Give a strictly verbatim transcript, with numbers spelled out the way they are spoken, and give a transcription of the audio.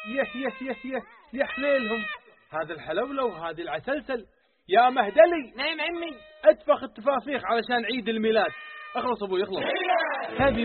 يه يه يه يه يا حليلهم، هذا الحلولة وهذه العسلسل. يا مهدلي. نعم عمي. اتفخ التفافيخ علشان عيد الميلاد. اخلص ابوي اخلص. هذه